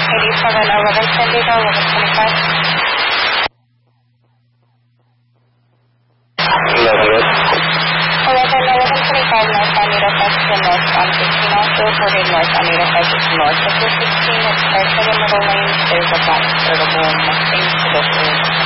8711 San Diego, 1125. 1125 North Alameda Fest to North on 15 also, reported North Alameda Fest is north of 416. It starts in the middle lane. There's a black convertible Mustang to the